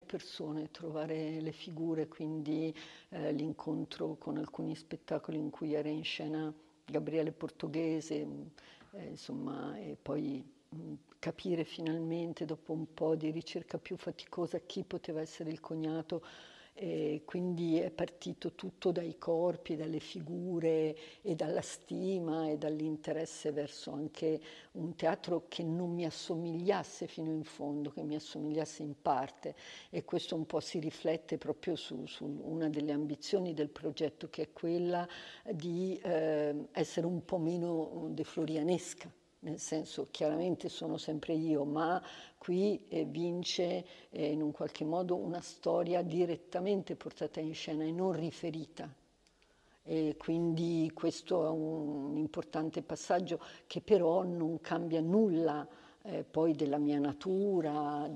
persone, trovare le figure, quindi l'incontro con alcuni spettacoli in cui era in scena Gabriele Portoghese, insomma, e poi capire finalmente, dopo un po' di ricerca più faticosa, chi poteva essere il cognato. E quindi è partito tutto dai corpi, dalle figure e dalla stima e dall'interesse verso anche un teatro che non mi assomigliasse fino in fondo, che mi assomigliasse in parte, e questo un po' si riflette proprio su una delle ambizioni del progetto, che è quella di essere un po' meno deflorianesca. Nel senso, chiaramente sono sempre io, ma qui vince in un qualche modo una storia direttamente portata in scena e non riferita. E quindi questo è un importante passaggio che però non cambia nulla poi della mia natura,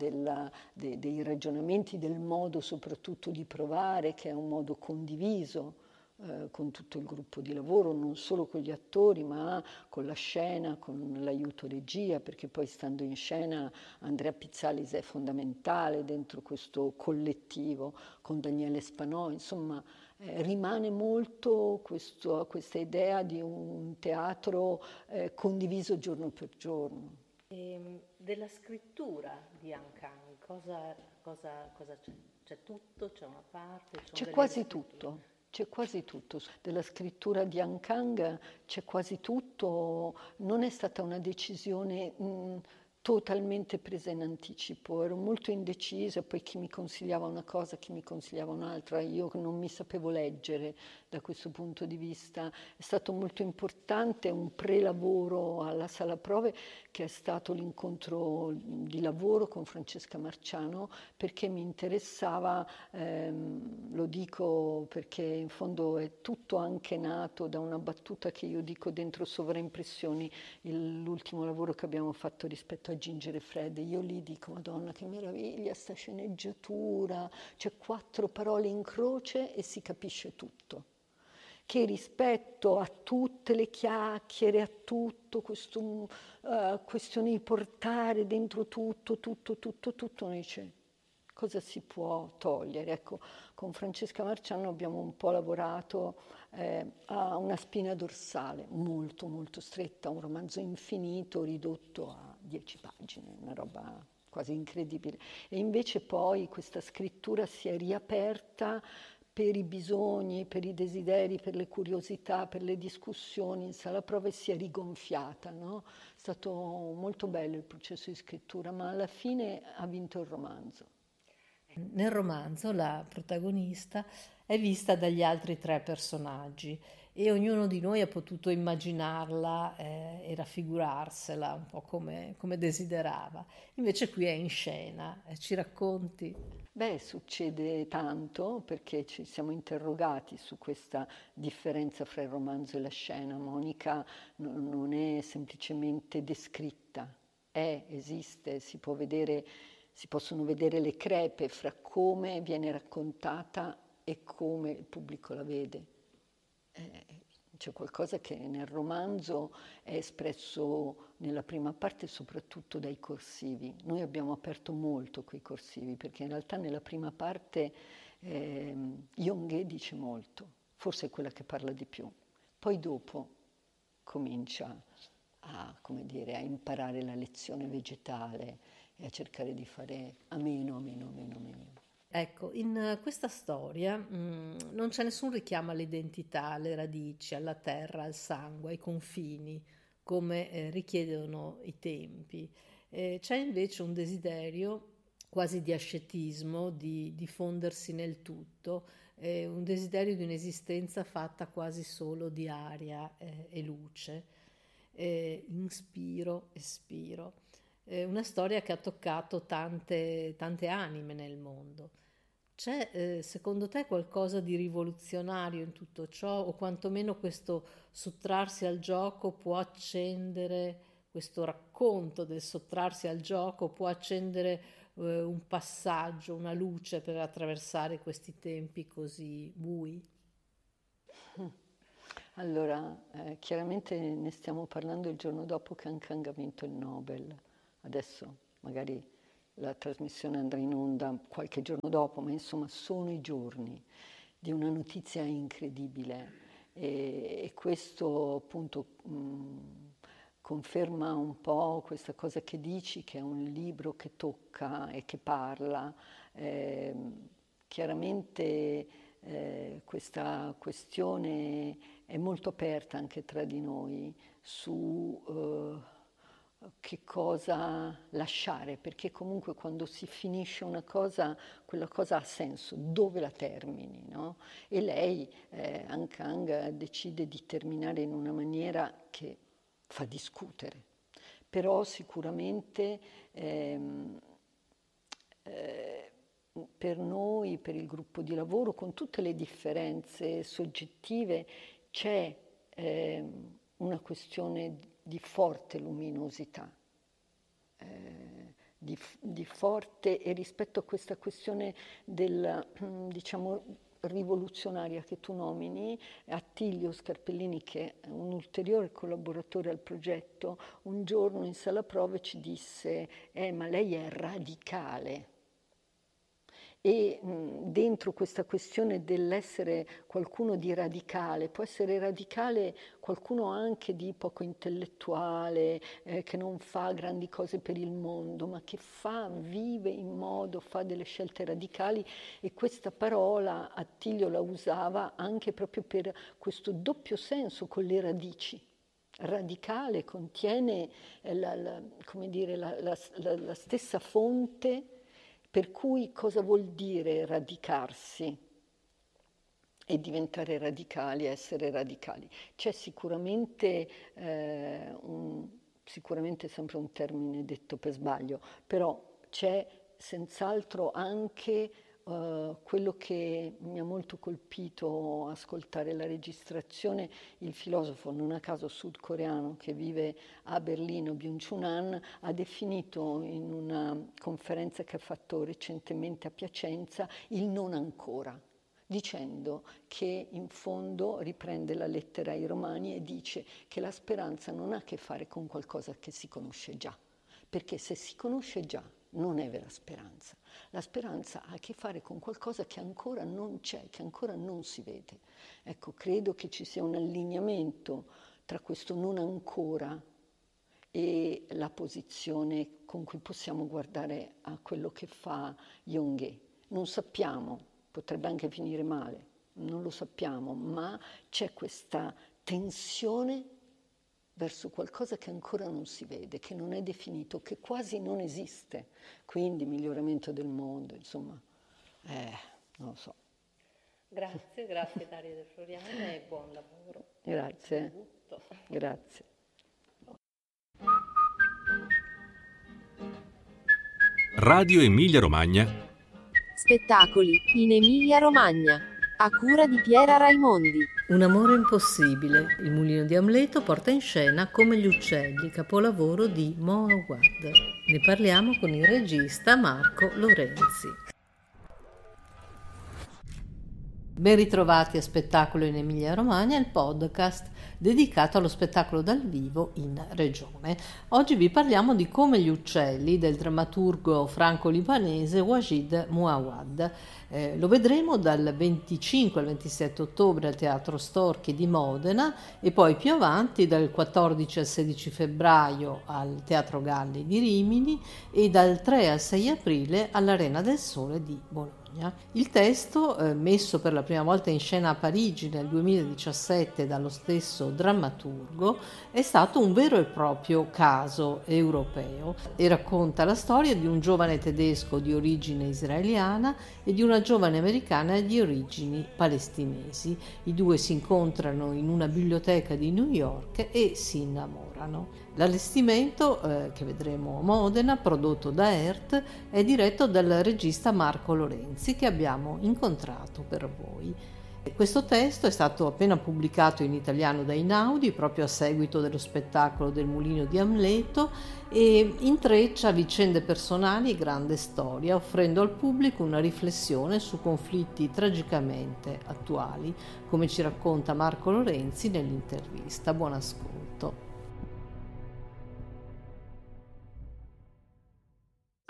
dei ragionamenti, del modo soprattutto di provare, che è un modo condiviso con tutto il gruppo di lavoro, non solo con gli attori, ma con la scena, con l'aiuto regia, perché poi stando in scena Andrea Pizzalis è fondamentale dentro questo collettivo, con Daniele Spanò, insomma rimane molto questa idea di un teatro condiviso giorno per giorno. Della scrittura di Han Kang, cosa c'è? C'è tutto? C'è una parte? Ci sono C'è delle quasi riscritture? tutto. C'è quasi tutto. Della scrittura di Han Kang c'è quasi tutto. Non è stata una decisione totalmente presa in anticipo, ero molto indecisa, poi chi mi consigliava una cosa, chi mi consigliava un'altra, io non mi sapevo leggere da questo punto di vista. È stato molto importante un prelavoro alla sala prove, che è stato l'incontro di lavoro con Francesca Marciano, perché mi interessava, lo dico perché in fondo è tutto anche nato da una battuta che io dico dentro Sovraimpressioni, l'ultimo lavoro che abbiamo fatto rispetto a Ginger e Fred. Io lì dico, Madonna, che meraviglia sta sceneggiatura, c'è 4 parole in croce e si capisce tutto. Che rispetto a tutte le chiacchiere, a tutto questo questione di portare dentro tutto, noi dice cosa si può togliere. Ecco, con Francesca Marciano abbiamo un po' lavorato a una spina dorsale molto molto stretta, un romanzo infinito ridotto a 10 pagine, una roba quasi incredibile. E invece poi questa scrittura si è riaperta per i bisogni, per i desideri, per le curiosità, per le discussioni in sala prove, si è rigonfiata, no? È stato molto bello il processo di scrittura, ma alla fine ha vinto il romanzo. Nel romanzo la protagonista è vista dagli altri tre personaggi e ognuno di noi ha potuto immaginarla e raffigurarsela un po' come desiderava. Invece qui è in scena, ci racconti? Beh, succede tanto perché ci siamo interrogati su questa differenza fra il romanzo e la scena. Monica non è semplicemente descritta, esiste, si possono vedere le crepe fra come viene raccontata e come il pubblico la vede. C'è qualcosa che nel romanzo è espresso nella prima parte soprattutto dai corsivi. Noi abbiamo aperto molto quei corsivi perché in realtà nella prima parte Yonghe dice molto, forse è quella che parla di più. Poi dopo comincia come dire, a imparare la lezione vegetale e a cercare di fare a meno, a meno, a meno, a meno. Ecco, in questa storia non c'è nessun richiamo all'identità, alle radici, alla terra, al sangue, ai confini, come richiedono i tempi. C'è invece un desiderio quasi di ascetismo, di fondersi nel tutto, un desiderio di un'esistenza fatta quasi solo di aria e luce, inspiro, espiro. Una storia che ha toccato tante anime nel mondo. C'è secondo te qualcosa di rivoluzionario in tutto ciò o quantomeno questo sottrarsi al gioco può accendere, questo racconto del sottrarsi al gioco può accendere un passaggio, una luce per attraversare questi tempi così bui? Allora, chiaramente ne stiamo parlando il giorno dopo che Ankang ha vinto il Nobel. Adesso magari la trasmissione andrà in onda qualche giorno dopo, ma insomma sono i giorni di una notizia incredibile e questo appunto conferma un po' questa cosa che dici, che è un libro che tocca e che parla. Chiaramente questa questione è molto aperta anche tra di noi su che cosa lasciare, perché comunque quando si finisce una cosa, quella cosa ha senso, dove la termini, no? E lei, An Kang, decide di terminare in una maniera che fa discutere, però sicuramente per noi, per il gruppo di lavoro, con tutte le differenze soggettive, c'è una questione di forte luminosità, di forte, e rispetto a questa questione del, diciamo, rivoluzionaria che tu nomini, Attilio Scarpellini, che è un ulteriore collaboratore al progetto, un giorno in sala prove ci disse ma lei è radicale. E dentro questa questione dell'essere qualcuno di radicale, può essere radicale qualcuno anche di poco intellettuale, che non fa grandi cose per il mondo, ma che vive in modo, fa delle scelte radicali, e questa parola Attilio la usava anche proprio per questo doppio senso con le radici. Radicale contiene come dire, la stessa fonte. Per cui cosa vuol dire radicarsi e diventare radicali, essere radicali? C'è sicuramente, sicuramente sempre un termine detto per sbaglio, però c'è senz'altro anche quello che mi ha molto colpito ascoltare la registrazione, il filosofo non a caso sudcoreano che vive a Berlino, Byung-Chul Han, ha definito in una conferenza che ha fatto recentemente a Piacenza il non ancora, dicendo che in fondo riprende la lettera ai Romani e dice che la speranza non ha a che fare con qualcosa che si conosce già, perché se si conosce già non è vera speranza. La speranza ha a che fare con qualcosa che ancora non c'è, che ancora non si vede. Ecco, credo che ci sia un allineamento tra questo non ancora e la posizione con cui possiamo guardare a quello che fa Yonghe. Non sappiamo, potrebbe anche finire male, non lo sappiamo, ma c'è questa tensione verso qualcosa che ancora non si vede, che non è definito, che quasi non esiste. Quindi miglioramento del mondo, insomma, non lo so. Grazie Daria De Floriane e buon lavoro. Grazie. Grazie. Radio Emilia Romagna. Spettacoli in Emilia Romagna, a cura di Piera Raimondi. Un amore impossibile. Il mulino di Amleto porta in scena Come gli uccelli, capolavoro di Mo Awad. Ne parliamo con il regista Marco Lorenzi. Ben ritrovati a Spettacolo in Emilia Romagna, il podcast dedicato allo spettacolo dal vivo in regione. Oggi vi parliamo di Come gli uccelli del drammaturgo franco-libanese Wajid Mouawad. Lo vedremo dal 25 al 27 ottobre al Teatro Storchi di Modena e poi più avanti dal 14 al 16 febbraio al Teatro Galli di Rimini e dal 3 al 6 aprile all'Arena del Sole di Bologna. Il testo, messo per la prima volta in scena a Parigi nel 2017 dallo stesso drammaturgo, è stato un vero e proprio caso europeo e racconta la storia di un giovane tedesco di origine israeliana e di una giovane americana di origini palestinesi. I due si incontrano in una biblioteca di New York e si innamorano. L'allestimento, che vedremo a Modena, prodotto da ERT, è diretto dal regista Marco Lorenzi, che abbiamo incontrato per voi. Questo testo è stato appena pubblicato in italiano da Einaudi, proprio a seguito dello spettacolo del Mulino di Amleto, e intreccia vicende personali e grande storia, offrendo al pubblico una riflessione su conflitti tragicamente attuali, come ci racconta Marco Lorenzi nell'intervista. Buon ascolto.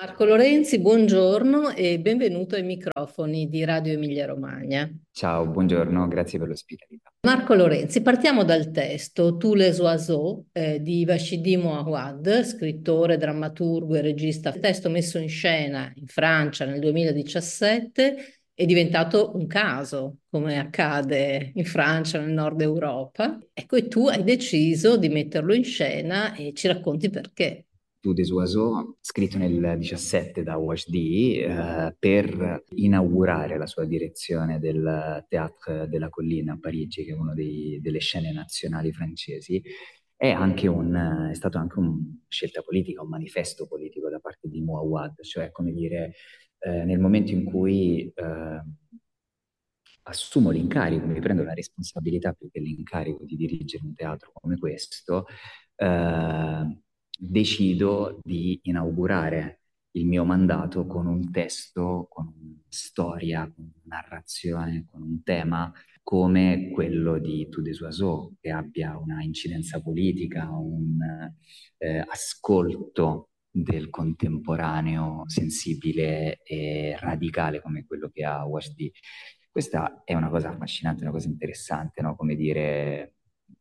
Marco Lorenzi, buongiorno e benvenuto ai microfoni di Radio Emilia Romagna. Ciao, buongiorno, grazie per l'ospitalità. Marco Lorenzi, partiamo dal testo Tous les oiseaux di Vachidi Mouawad, scrittore, drammaturgo e regista. Testo messo in scena in Francia nel 2017, è diventato un caso, come accade in Francia, nel nord Europa. Ecco, e tu hai deciso di metterlo in scena e ci racconti perché. Tous des oiseaux, scritto nel 17 da Wajdi, per inaugurare la sua direzione del Théâtre de la Colline a Parigi, che è una delle scene nazionali francesi. È stato anche una scelta politica, un manifesto politico da parte di Mouawad, cioè come dire, nel momento in cui assumo l'incarico, mi prendo la responsabilità più che l'incarico di dirigere un teatro come questo, decido di inaugurare il mio mandato con un testo, con una storia, con una narrazione, con un tema come quello di Tous des oiseaux, che abbia una incidenza politica, un ascolto del contemporaneo sensibile e radicale come quello che ha Wajdi. Questa è una cosa affascinante, una cosa interessante, no? Come dire,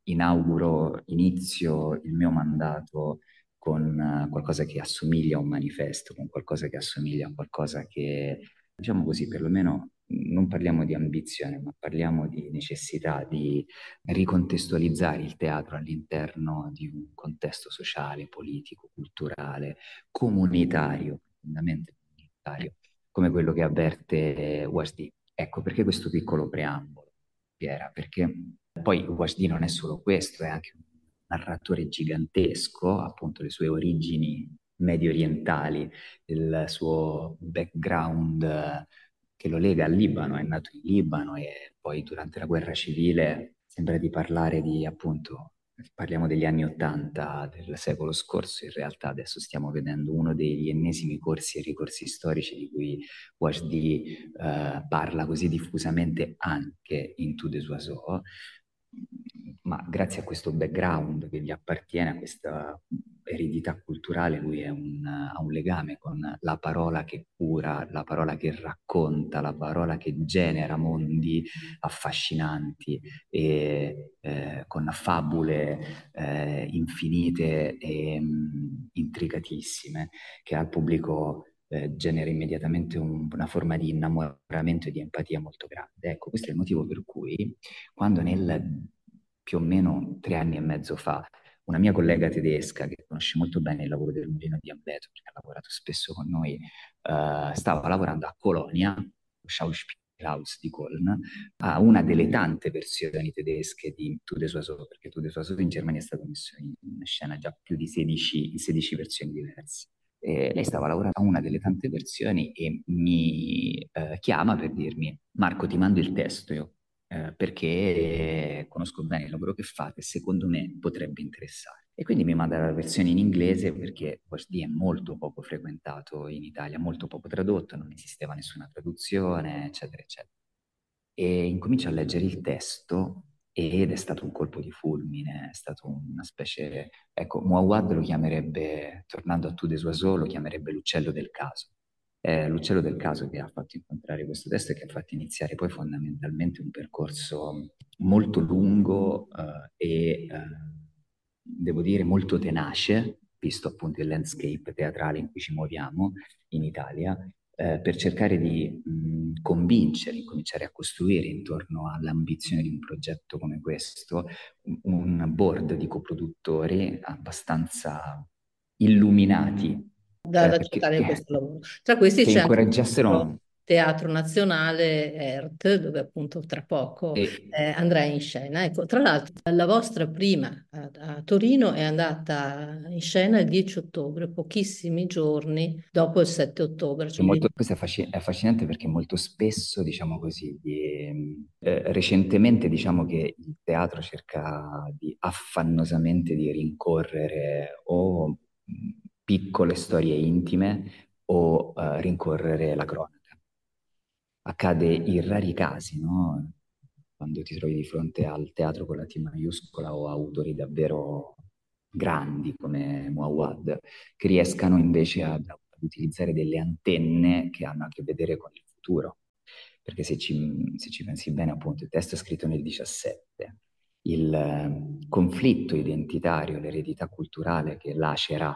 inizio il mio mandato con qualcosa che assomiglia a un manifesto, con qualcosa che assomiglia a qualcosa che, diciamo così, perlomeno non parliamo di ambizione, ma parliamo di necessità di ricontestualizzare il teatro all'interno di un contesto sociale, politico, culturale, comunitario, profondamente comunitario, come quello che avverte Wajdi. Ecco, perché questo piccolo preambolo, Piera? Perché poi Wajdi non è solo questo, è anche un narratore gigantesco, appunto le sue origini medio orientali, il suo background che lo lega al Libano, è nato in Libano e poi durante la guerra civile sembra di parlare di, appunto, parliamo degli anni Ottanta del secolo scorso, in realtà adesso stiamo vedendo uno degli ennesimi corsi e ricorsi storici di cui Wajdi parla così diffusamente anche in Tous des oiseaux, ma grazie a questo background che gli appartiene, a questa eredità culturale, lui ha un legame con la parola che cura, la parola che racconta, la parola che genera mondi affascinanti e con fabule infinite e intricatissime che al pubblico genera immediatamente una forma di innamoramento e di empatia molto grande. Ecco, questo è il motivo per cui quando più o meno 3 anni e mezzo fa una mia collega tedesca che conosce molto bene il lavoro del Mulino di Amleto, perché ha lavorato spesso con noi, stava lavorando a Colonia, Schauspielhaus di Köln, a una delle tante versioni tedesche di Tous des oiseaux, perché Tous des oiseaux in Germania è stato messo in scena già più di 16 versioni diverse. E lei stava lavorando a una delle tante versioni e mi chiama per dirmi: Marco, ti mando il testo io, perché conosco bene il lavoro che fate e secondo me potrebbe interessare. E quindi mi manda la versione in inglese perché Wajdi è molto poco frequentato in Italia, molto poco tradotto, non esisteva nessuna traduzione, eccetera, eccetera. E incomincio a leggere il testo ed è stato un colpo di fulmine, è stato una specie, ecco, Mouawad lo chiamerebbe, tornando a Tous des oiseaux, lo chiamerebbe l'uccello del caso. È l'uccello del caso che ha fatto incontrare questo testo e che ha fatto iniziare poi fondamentalmente un percorso molto lungo devo dire molto tenace, visto appunto il landscape teatrale in cui ci muoviamo in Italia, per cercare di cominciare a costruire intorno all'ambizione di un progetto come questo un board di coproduttori abbastanza illuminati Da accettare questo lavoro. Tra questi che c'è anche il incoraggiassero Teatro Nazionale ERT, dove appunto tra poco andrà in scena. Ecco, tra l'altro, la vostra prima a Torino è andata in scena il 10 ottobre, pochissimi giorni dopo il 7 ottobre. Questo è affascinante perché molto spesso, diciamo così, recentemente diciamo che il teatro cerca affannosamente di rincorrere o piccole storie intime o rincorrere la cronaca. Accade in rari casi, no? Quando ti trovi di fronte al teatro con la T maiuscola o autori davvero grandi come Mouawad, che riescano invece ad ad utilizzare delle antenne che hanno a che vedere con il futuro. Perché se ci pensi bene, appunto, il testo è scritto nel 17, il conflitto identitario, l'eredità culturale che lacera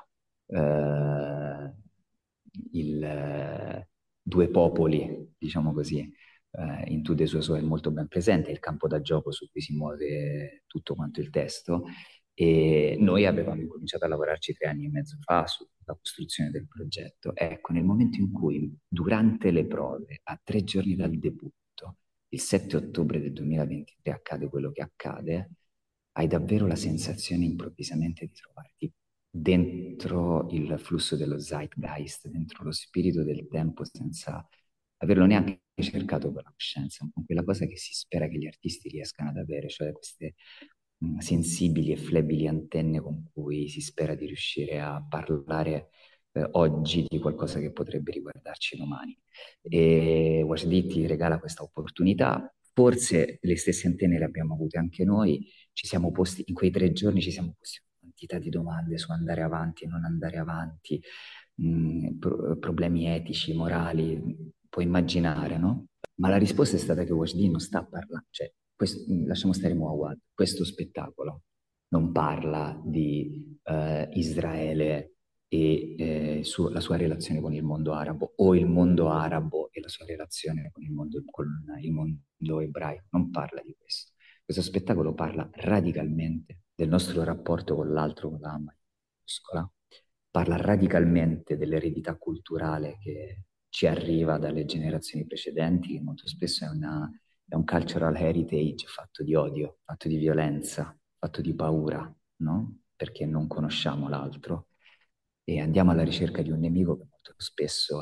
due popoli, diciamo così, in tutte le sue è molto ben presente, è il campo da gioco su cui si muove tutto quanto il testo, e noi avevamo cominciato a lavorarci 3 anni e mezzo fa sulla costruzione del progetto. Ecco, nel momento in cui, durante le prove, a 3 giorni dal debutto, il 7 ottobre del 2023 accade quello che accade, hai davvero la sensazione improvvisamente di trovarti dentro il flusso dello zeitgeist, dentro lo spirito del tempo, senza averlo neanche cercato con la coscienza, con quella cosa che si spera che gli artisti riescano ad avere, cioè queste sensibili e flebili antenne con cui si spera di riuscire a parlare oggi di qualcosa che potrebbe riguardarci domani. E Wajdi ti regala questa opportunità. Forse le stesse antenne le abbiamo avute anche noi, ci siamo posti, in quei 3 giorni ci siamo posti una quantità di domande su andare avanti e non andare avanti, problemi etici, morali, puoi immaginare, no? Ma la risposta è stata che Wajdi non sta parlando, cioè, lasciamo stare Muawad, questo spettacolo non parla di Israele e la sua relazione con il mondo arabo, o il mondo arabo e la sua relazione con il mondo ebraico, non parla di questo. Questo spettacolo parla radicalmente del nostro rapporto con l'altro, con la maiuscola, parla radicalmente dell'eredità culturale che ci arriva dalle generazioni precedenti, che molto spesso è un cultural heritage fatto di odio, fatto di violenza, fatto di paura, no? Perché non conosciamo l'altro e andiamo alla ricerca di un nemico che molto spesso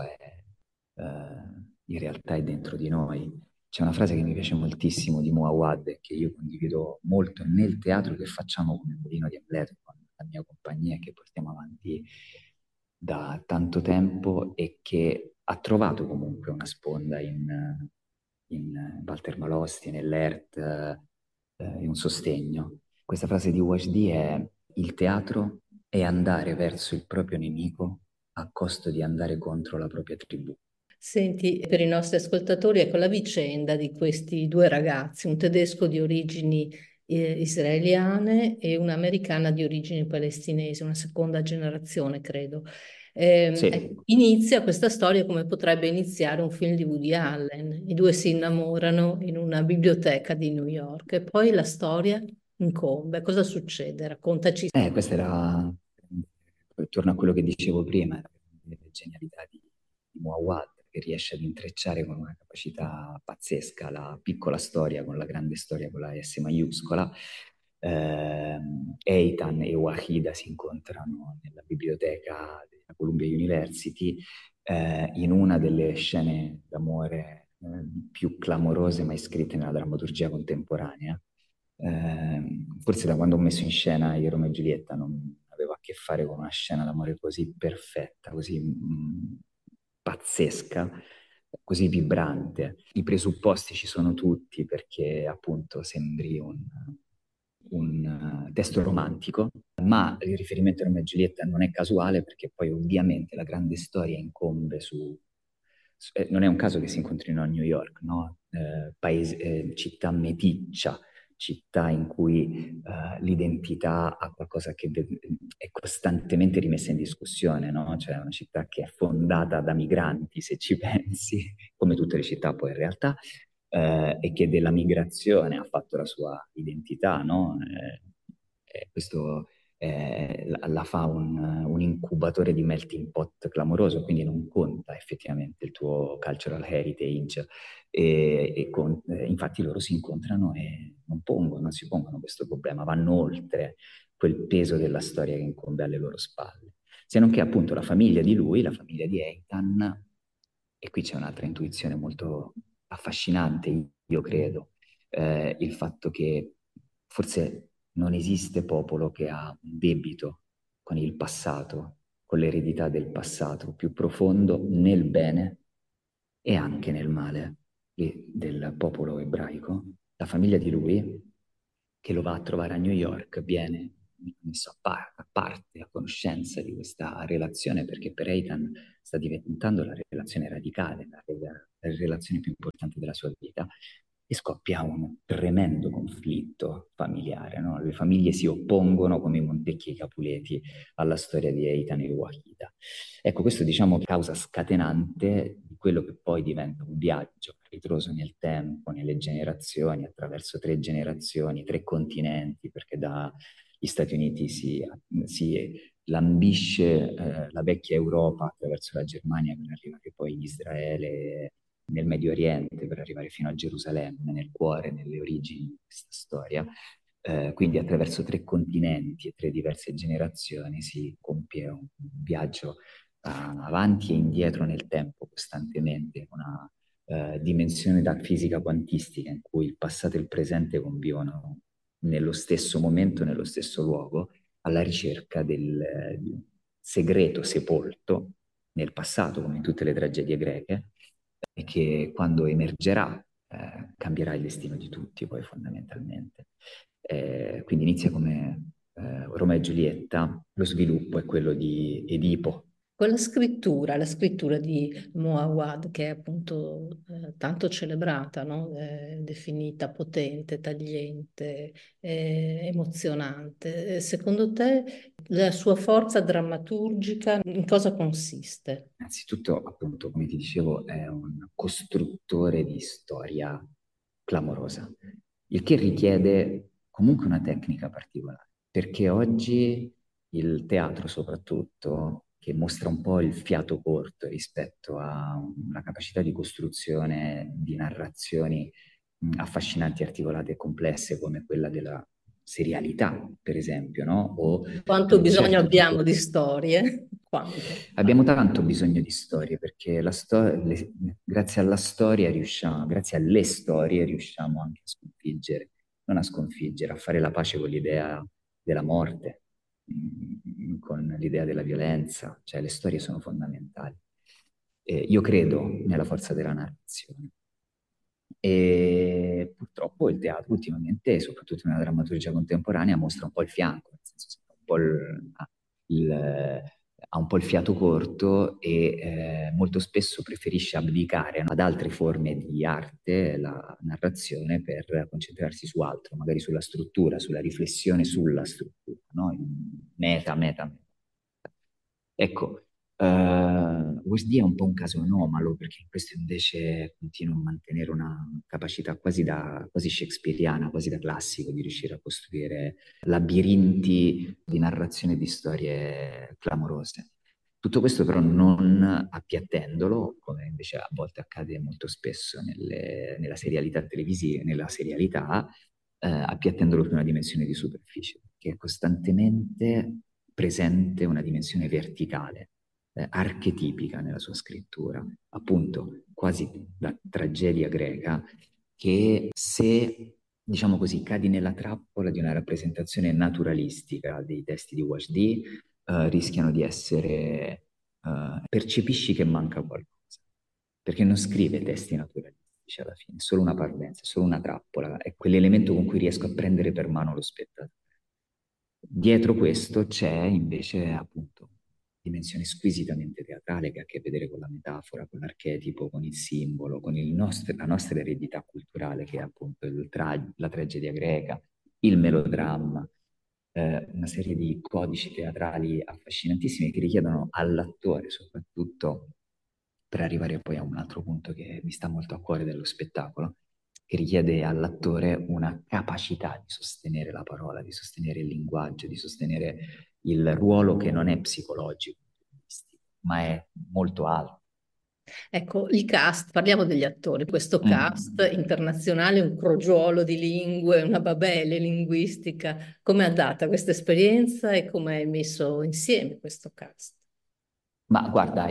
in realtà è dentro di noi. C'è una frase che mi piace moltissimo di Muawad e che io condivido molto nel teatro che facciamo come Mulino di Amleto con la mia compagnia, che portiamo avanti da tanto tempo e che ha trovato comunque una sponda in Walter Malosti, nell'ERT, in un sostegno. Questa frase di Wajdi è: il teatro è andare verso il proprio nemico a costo di andare contro la propria tribù. Senti, per i nostri ascoltatori, ecco la vicenda di questi due ragazzi, un tedesco di origini israeliane e un'americana di origini palestinesi, una seconda generazione, credo. Sì. Inizia questa storia come potrebbe iniziare un film di Woody Allen. I due si innamorano in una biblioteca di New York e poi la storia incombe. Cosa succede? Raccontaci. Questa era, torno a quello che dicevo prima, la genialità di Muawad, che riesce ad intrecciare con una capacità pazzesca la piccola storia con la grande storia con la S maiuscola. Eitan e Wahida si incontrano nella biblioteca della Columbia University, in una delle scene d'amore più clamorose mai scritte nella drammaturgia contemporanea. Forse da quando ho messo in scena Io, Romeo e Giulietta non avevo a che fare con una scena d'amore così perfetta, così pazzesca, così vibrante. I presupposti ci sono tutti perché appunto sembri un testo romantico, ma il riferimento a Romeo e Giulietta non è casuale perché poi ovviamente la grande storia incombe non è un caso che si incontrino a New York, no? Città meticcia, città in cui l'identità ha qualcosa che è costantemente rimessa in discussione, no? Cioè una città che è fondata da migranti, se ci pensi, come tutte le città poi in realtà, e che della migrazione ha fatto la sua identità, no? Questo la fa un incubatore di melting pot clamoroso, quindi non conta effettivamente il tuo cultural heritage. Infatti loro si incontrano e non si pongono questo problema, vanno oltre quel peso della storia che incombe alle loro spalle. Se non che appunto la famiglia di lui, la famiglia di Eitan, e qui c'è un'altra intuizione molto affascinante, io credo, il fatto che forse non esiste popolo che ha un debito con il passato, con l'eredità del passato più profondo nel bene e anche nel male del popolo ebraico. La famiglia di lui, che lo va a trovare a New York, viene messo a parte, a conoscenza di questa relazione, perché per Eitan sta diventando la relazione radicale, la relazione più importante della sua vita, e scoppia un tremendo conflitto familiare, no? Le famiglie si oppongono come i Montecchi e i Capuleti alla storia di Eitan e Wahida. Ecco, questo diciamo causa scatenante di quello che poi diventa un viaggio a ritroso nel tempo, nelle generazioni, attraverso 3 generazioni, 3 continenti, perché dagli Stati Uniti si lambisce la vecchia Europa attraverso la Germania per arrivare poi in Israele, nel Medio Oriente, per arrivare fino a Gerusalemme, nel cuore, nelle origini di questa storia. Quindi attraverso 3 continenti e 3 diverse generazioni si compie un viaggio avanti e indietro nel tempo costantemente, una dimensione da fisica quantistica in cui il passato e il presente convivono nello stesso momento, nello stesso luogo, alla ricerca di un segreto sepolto nel passato, come in tutte le tragedie greche, e che quando emergerà cambierà il destino di tutti, poi fondamentalmente. Quindi inizia come Romeo e Giulietta, lo sviluppo è quello di Edipo. Con la scrittura di Muawad, che è appunto tanto celebrata, no? Definita potente, tagliente, emozionante. Secondo te la sua forza drammaturgica in cosa consiste? Innanzitutto, appunto, come ti dicevo, è un costruttore di storia clamorosa, il che richiede comunque una tecnica particolare, perché oggi il teatro soprattutto, che mostra un po' il fiato corto rispetto a una capacità di costruzione di narrazioni affascinanti, articolate e complesse come quella della serialità, per esempio, no? O Quanto di un bisogno certo tipo. abbiamo di storie? Quanto? Abbiamo tanto bisogno di storie perché grazie alla storia riusciamo, grazie alle storie riusciamo anche a sconfiggere, non a sconfiggere, a fare la pace con l'idea della morte, con l'idea della violenza, cioè le storie sono fondamentali. Io credo nella forza della narrazione. E purtroppo il teatro ultimamente, soprattutto nella drammaturgia contemporanea, mostra un po' il fianco, nel senso sembra un po' ha un po' il fiato corto e molto spesso preferisce abdicare ad altre forme di arte, la narrazione, per concentrarsi su altro, magari sulla struttura, sulla riflessione sulla struttura, no? Meta. Ecco, USD è un po' un caso anomalo perché questo invece continua a mantenere una capacità quasi shakespeariana, quasi da classico, di riuscire a costruire labirinti di narrazione di storie clamorose. Tutto questo però non appiattendolo, come invece a volte accade molto spesso nella serialità televisiva, nella serialità, appiattendolo su una dimensione di superficie, che è costantemente presente una dimensione verticale, archetipica nella sua scrittura, appunto quasi la tragedia greca, che se, diciamo così, cadi nella trappola di una rappresentazione naturalistica dei testi di Wajdi, rischiano di essere, percepisci che manca qualcosa, perché non scrive testi naturalistici alla fine, è solo una parvenza, è solo una trappola, è quell'elemento con cui riesco a prendere per mano lo spettatore. Dietro questo c'è invece appunto dimensione squisitamente teatrale che ha a che vedere con la metafora, con l'archetipo, con il simbolo, con la nostra eredità culturale che è appunto la tragedia greca, il melodramma, una serie di codici teatrali affascinantissimi che richiedono all'attore soprattutto, per arrivare poi a un altro punto che mi sta molto a cuore dello spettacolo, che richiede all'attore una capacità di sostenere la parola, di sostenere il linguaggio, di sostenere il ruolo che non è psicologico, ma è molto alto. Ecco, il cast, parliamo degli attori, questo cast internazionale, un crogiolo di lingue, una babele linguistica, come è andata questa esperienza e come hai messo insieme questo cast? Ma guarda,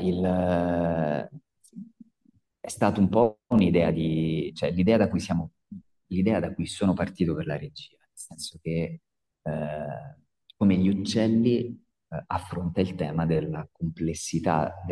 è stato un po' un'idea cioè l'idea da cui sono partito per la regia, nel senso che come gli uccelli affronta il tema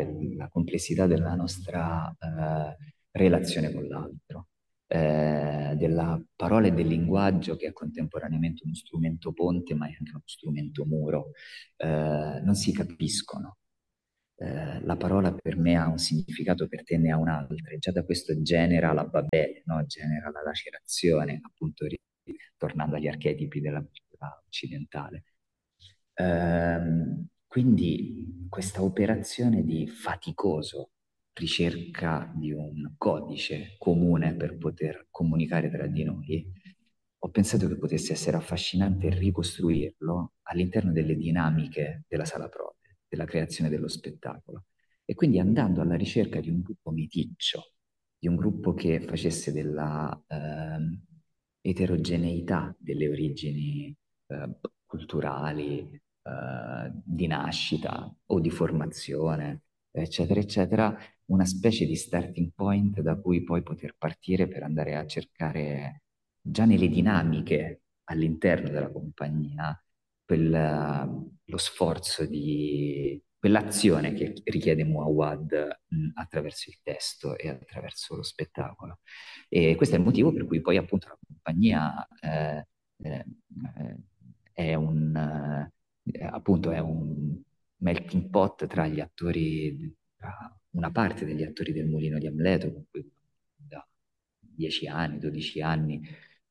della complessità della nostra relazione con l'altro, della parola e del linguaggio che è contemporaneamente uno strumento ponte ma è anche uno strumento muro. Non si capiscono. La parola per me ha un significato, per te ne ha un altro, e già da questo genera la Babele, no? Genera la lacerazione, appunto tornando agli archetipi della cultura occidentale. Quindi questa operazione di faticoso ricerca di un codice comune per poter comunicare tra di noi, ho pensato che potesse essere affascinante ricostruirlo all'interno delle dinamiche della sala prove, della creazione dello spettacolo. E quindi andando alla ricerca di un gruppo meticcio, di un gruppo che facesse della eterogeneità delle origini culturali, di nascita o di formazione, eccetera, eccetera, una specie di starting point da cui poi poter partire per andare a cercare già nelle dinamiche all'interno della compagnia lo sforzo di quell'azione che richiede Muawad attraverso il testo e attraverso lo spettacolo. E questo è il motivo per cui poi appunto la compagnia eh, è appunto è un melting pot tra gli attori, tra una parte degli attori del Mulino di Amleto, con cui da 10 anni, 12 anni,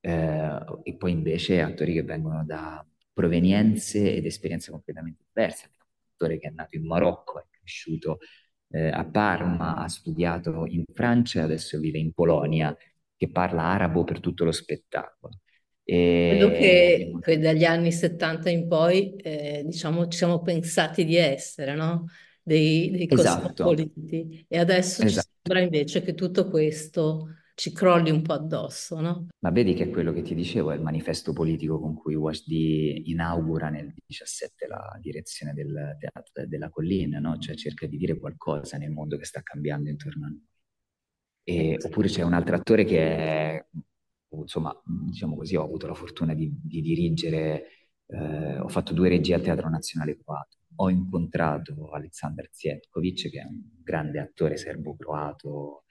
e poi invece attori che vengono da provenienze ed esperienze completamente diverse. Un attore che è nato in Marocco, è cresciuto a Parma, ha studiato in Francia e adesso vive in Polonia, che parla arabo per tutto lo spettacolo. Quello E che dagli anni 70 in poi, diciamo, ci siamo pensati di essere, no? Dei esatto, cosmopoliti. E adesso ci esatto. sembra invece che tutto questo ci crolli un po' addosso, no? Ma vedi che quello che ti dicevo è il manifesto politico con cui Washdi inaugura nel 17 la direzione del Teatro della Collina, no? Cioè cerca di dire qualcosa nel mondo che sta cambiando intorno a noi. Oppure c'è un altro attore che è, insomma, diciamo così, ho avuto la fortuna di dirigere, ho fatto 2 regie al Teatro Nazionale Croato. Ho incontrato Aleksandar Cvjetković, che è un grande attore serbo-croato,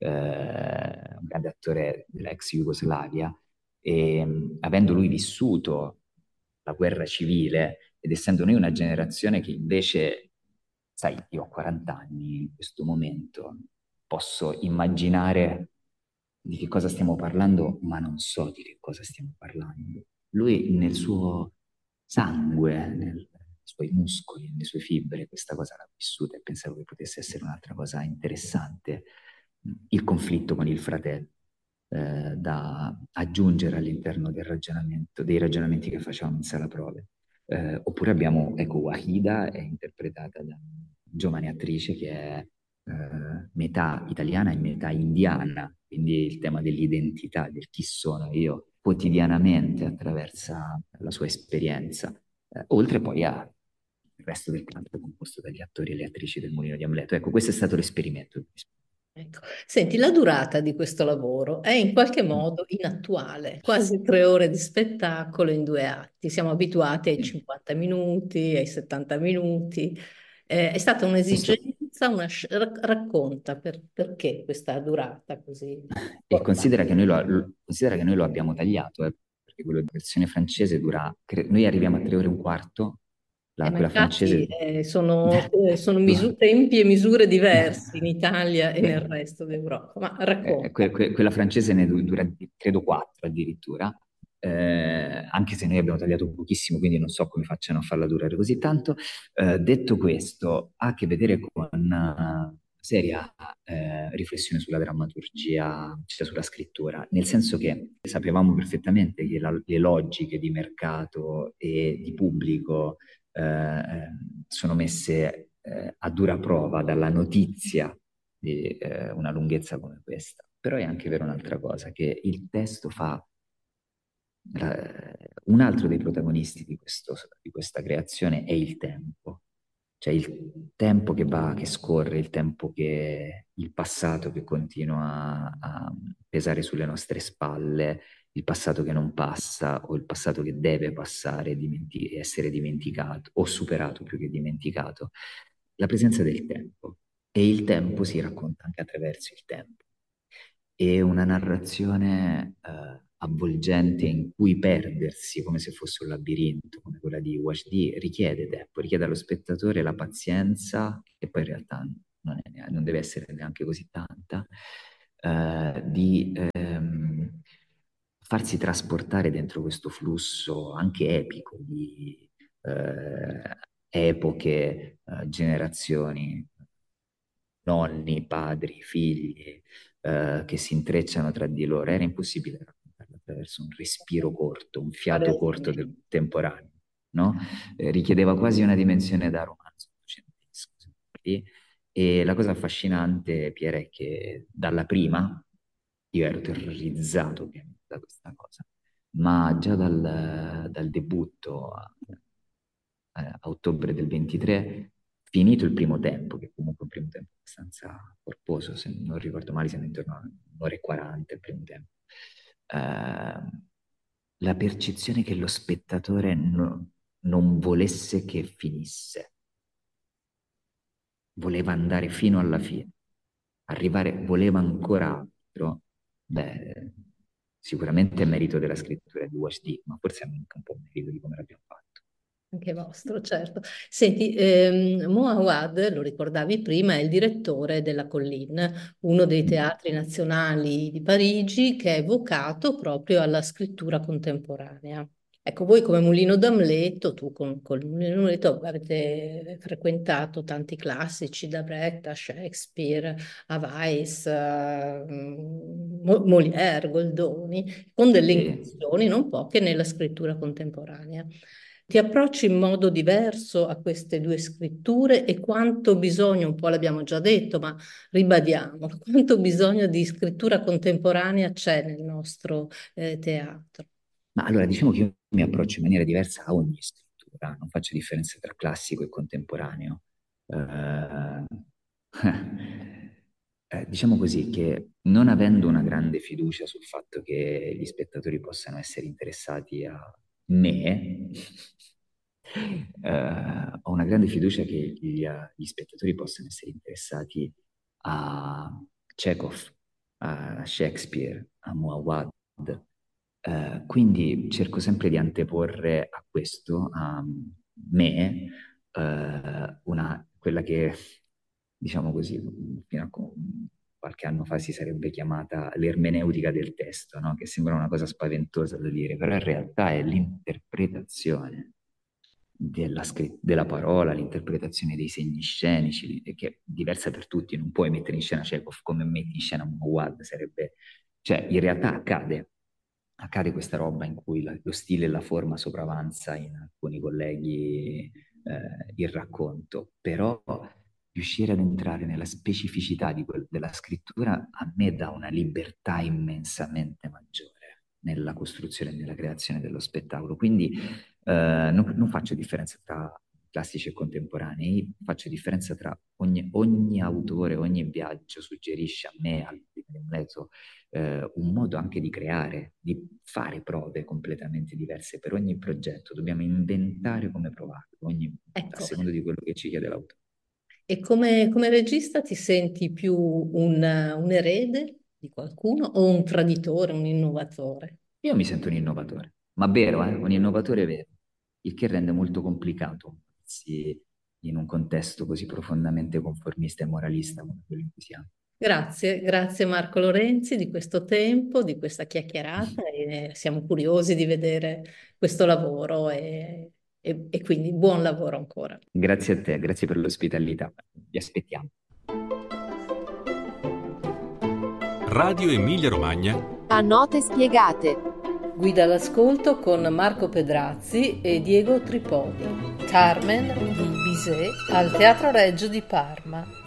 un grande attore dell'ex Jugoslavia, e avendo lui vissuto la guerra civile ed essendo noi una generazione che invece, sai, io ho 40 anni in questo momento, posso immaginare di che cosa stiamo parlando, ma non so di che cosa stiamo parlando. Lui nel suo sangue, nei suoi muscoli, nelle sue fibre, questa cosa l'ha vissuta e pensavo che potesse essere un'altra cosa interessante, il conflitto con il fratello, da aggiungere all'interno del ragionamento, dei ragionamenti che facevamo in sala prove. Oppure abbiamo, ecco, Wahida è interpretata da una giovane attrice che è metà italiana e metà indiana, quindi il tema dell'identità, del chi sono io, quotidianamente attraverso la sua esperienza, oltre poi al resto del canto composto dagli attori e le attrici del Mulino di Amleto. Ecco, questo è stato l'esperimento. Ecco. Senti, la durata di questo lavoro è in qualche modo inattuale, quasi 3 ore di spettacolo in 2 atti. Siamo abituati ai Sì. 50 minuti, ai 70 minuti. È stata Questo un'esigenza, racconta perché questa durata così E importante. considera che noi lo abbiamo tagliato, perché quella versione francese dura, noi arriviamo a 3 ore e un quarto, Ma quella infatti francese sono dura- tempi e misure diversi in Italia e nel resto d'Europa. Ma racconta. quella francese ne dura, credo, 4 addirittura, anche se noi abbiamo tagliato pochissimo, quindi non so come facciano a farla durare così tanto. Detto questo, ha a che vedere con una seria riflessione sulla drammaturgia, cioè sulla scrittura, nel senso che sapevamo perfettamente che le logiche di mercato e di pubblico sono messe a dura prova dalla notizia di una lunghezza come questa. Però è anche vero un'altra cosa, che il testo fa un altro dei protagonisti di questa creazione è il tempo, cioè il tempo che va, che scorre, il passato che continua a pesare sulle nostre spalle, il passato che non passa o il passato che deve passare, essere dimenticato o superato più che dimenticato. La presenza del tempo. E il tempo si racconta anche attraverso il tempo. e una narrazione avvolgente in cui perdersi come se fosse un labirinto, come quella di Wajdi, richiede tempo, richiede allo spettatore la pazienza, che poi in realtà non deve essere neanche così tanta, di farsi trasportare dentro questo flusso anche epico di epoche, generazioni, nonni, padri, figli, che si intrecciano tra di loro. Era impossibile raccontarlo attraverso un respiro corto, un fiato corto del temporaneo, no? Richiedeva quasi una dimensione da romanzo ottocentesco, se vuoi. E la cosa affascinante, Piera, è che dalla prima io ero terrorizzato ovviamente da questa cosa, ma già dal debutto a ottobre del 23, finito il primo tempo, che comunque è un primo tempo abbastanza corposo, se non ricordo male siamo intorno a un'ora e 40 il primo tempo, la percezione che lo spettatore non volesse che finisse, voleva andare fino alla fine, voleva ancora altro, beh, sicuramente è merito della scrittura di Wajdi, ma forse è anche un po' merito di come l'abbiamo fatto. Anche vostro, certo. Senti, Mouawad, lo ricordavi prima, è il direttore della Colline, uno dei teatri nazionali di Parigi che è vocato proprio alla scrittura contemporanea. Ecco, voi come Mulino d'Amleto, tu con il Mulino d'Amleto avete frequentato tanti classici, da Brecht a Shakespeare, a Weiss, Molière, Goldoni, con delle incursioni non poche nella scrittura contemporanea. Ti approcci in modo diverso a queste due scritture e quanto bisogno, un po' l'abbiamo già detto, ma ribadiamolo, quanto bisogno di scrittura contemporanea c'è nel nostro teatro? Ma allora diciamo che io mi approccio in maniera diversa a ogni scrittura, non faccio differenza tra classico e contemporaneo. Diciamo così che non avendo una grande fiducia sul fatto che gli spettatori possano essere interessati a me, ho una grande fiducia che gli spettatori possano essere interessati a Chekhov, a Shakespeare, a Muawad. Quindi cerco sempre di anteporre a questo, a me, quella che, diciamo così, fino a qualche anno fa si sarebbe chiamata l'ermeneutica del testo, no? Che sembra una cosa spaventosa da dire, però in realtà è l'interpretazione della parola, l'interpretazione dei segni scenici, che è diversa per tutti. Non puoi mettere in scena Chekhov come metti in scena Mouawad, sarebbe... Cioè, in realtà accade questa roba in cui lo stile e la forma sopravanza in alcuni colleghi il racconto, però riuscire ad entrare nella specificità della scrittura a me dà una libertà immensamente maggiore nella costruzione e nella creazione dello spettacolo. Quindi non faccio differenza tra classici e contemporanei, faccio differenza tra ogni autore, ogni viaggio suggerisce a me, al Amleto, un modo anche di creare, di fare prove completamente diverse per ogni progetto. Dobbiamo inventare come provarlo, a seconda di quello che ci chiede l'autore. E come regista ti senti più un erede di qualcuno o un traditore, un innovatore? Io mi sento un innovatore, ma vero, un innovatore vero, il che rende molto complicato in un contesto così profondamente conformista e moralista come quello in cui siamo. Grazie Marco Lorenzi di questo tempo, di questa chiacchierata e siamo curiosi di vedere questo lavoro e quindi buon lavoro ancora. Grazie a te, grazie per l'ospitalità, vi aspettiamo. Radio Emilia Romagna. A note spiegate. Guida all'ascolto con Marco Pedrazzi e Diego Tripodi. Carmen di Bizet al Teatro Regio di Parma.